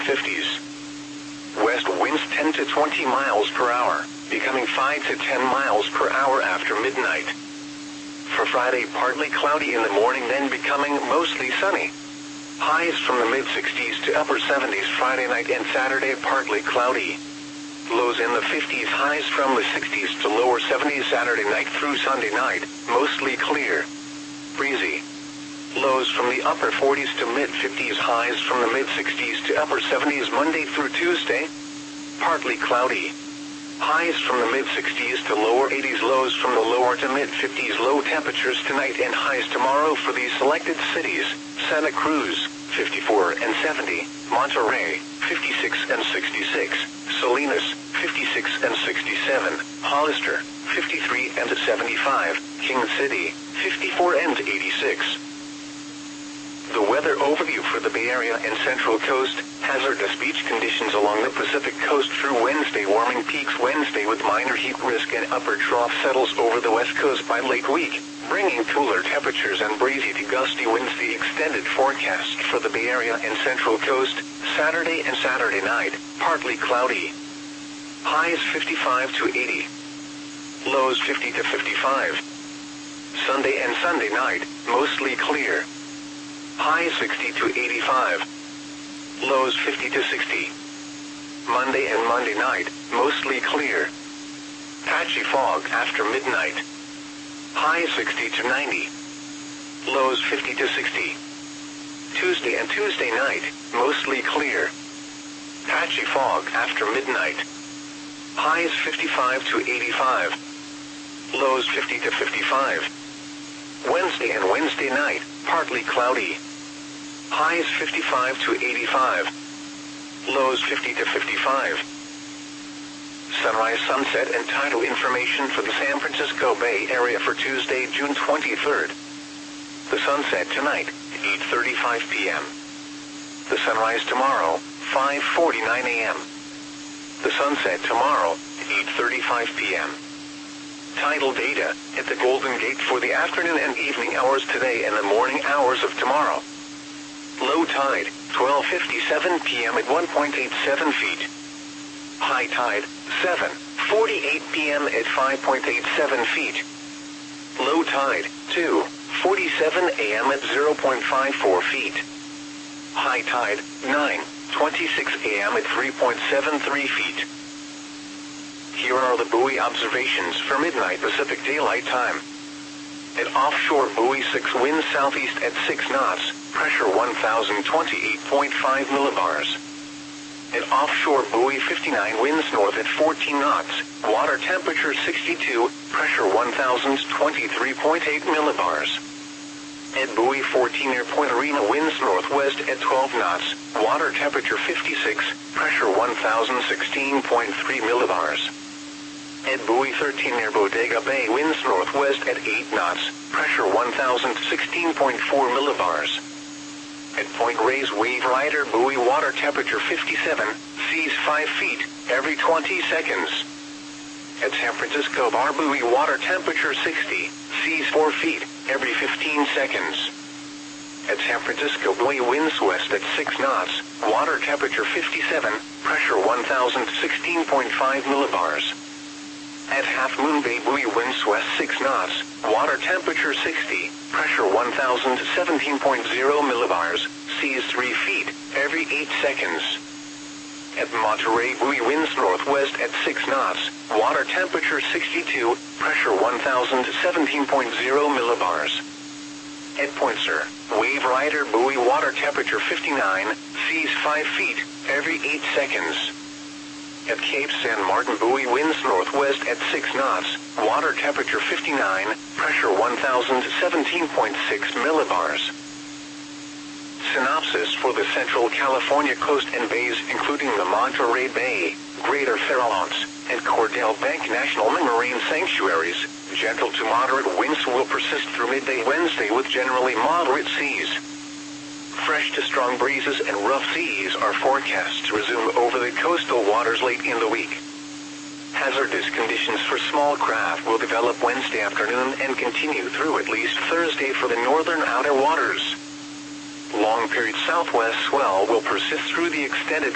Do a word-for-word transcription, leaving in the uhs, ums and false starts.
fifties. West winds ten to twenty miles per hour, becoming five to ten miles per hour after midnight. For Friday, partly cloudy in the morning, then becoming mostly sunny. Highs from the mid-sixties to upper seventies Friday night and Saturday, partly cloudy. Lows in the fifties, highs from the sixties to lower seventies Saturday night through Sunday night, mostly clear. Breezy. Lows from the upper forties to mid-fifties, highs from the mid-sixties to upper seventies Monday through Tuesday. Partly cloudy. Highs from the mid-sixties to lower eighties, lows from the lower to mid-fifties. Low temperatures tonight and highs tomorrow for these selected cities: Santa Cruz, fifty-four and seventy, Monterey, fifty-six and sixty-six, Salinas, fifty-six and sixty-seven, Hollister, fifty-three and seventy-five, King City, fifty-four and eighty-six. The weather overview for the Bay Area and Central Coast: hazardous beach conditions along the Pacific Coast through Wednesday. Warming peaks Wednesday with minor heat risk, and upper trough settles over the West Coast by late week, bringing cooler temperatures and breezy to gusty winds. The extended forecast for the Bay Area and Central Coast: Saturday and Saturday night, partly cloudy. Highs fifty-five to eighty. Lows fifty to fifty-five. Sunday and Sunday night, mostly clear. Highs sixty to eighty-five. Lows fifty to sixty. Monday and Monday night, mostly clear. Patchy fog after midnight. Highs sixty to ninety. Lows fifty to sixty. Tuesday and Tuesday night, mostly clear. Patchy fog after midnight. Highs fifty-five to eighty-five. Lows fifty to fifty-five. Wednesday and Wednesday night, partly cloudy. Highs fifty-five to eighty-five. Lows fifty to fifty-five. Sunrise, sunset, and tidal information for the San Francisco Bay Area for Tuesday, June twenty-third. The sunset tonight, eight thirty-five p m The sunrise tomorrow, five forty-nine a m The sunset tomorrow, eight thirty-five p m Tidal data at the Golden Gate for the afternoon and evening hours today and the morning hours of tomorrow. Low tide, twelve fifty-seven p m at one point eight seven feet. High tide, seven forty-eight p m at five point eight seven feet. Low tide, two forty-seven a m at zero point five four feet. High tide, nine twenty-six a m at three point seven three feet. Here are the buoy observations for midnight Pacific Daylight Time. At offshore buoy six, winds southeast at six knots, pressure one thousand twenty-eight point five millibars. At offshore buoy fifty-nine, winds north at fourteen knots, water temperature sixty-two, pressure one thousand twenty-three point eight millibars. At buoy fourteen near Point Arena, winds northwest at twelve knots, water temperature fifty-six, pressure one thousand sixteen point three millibars. At buoy thirteen near Bodega Bay, winds northwest at eight knots, pressure one thousand sixteen point four millibars. At Point Reyes Wave Rider buoy, water temperature fifty-seven, seas five feet, every twenty seconds. At San Francisco Bar buoy, water temperature sixty, seas four feet, every fifteen seconds. At San Francisco buoy, winds west at six knots, water temperature fifty-seven, pressure one thousand sixteen point five millibars. At Half Moon Bay buoy, winds west six knots, water temperature sixty, pressure one thousand seventeen point zero millibars, seas three feet, every eight seconds. At Monterey buoy, winds northwest at six knots, water temperature sixty-two, pressure one thousand seventeen point zero millibars. At Point Sur, Wave Rider buoy, water temperature fifty-nine, seas five feet, every eight seconds. At Cape San Martin buoy, winds northwest at six knots, water temperature fifty-nine, pressure one thousand seventeen point six millibars. Synopsis for the Central California coast and bays, including the Monterey Bay, Greater Farallones, and Cordell Bank National Marine Sanctuaries: gentle to moderate winds will persist through midday Wednesday with generally moderate seas. Fresh to strong breezes and rough seas are forecast to resume over the coastal waters late in the week. Hazardous conditions for small craft will develop Wednesday afternoon and continue through at least Thursday for the northern outer waters. Long-period southwest swell will persist through the extended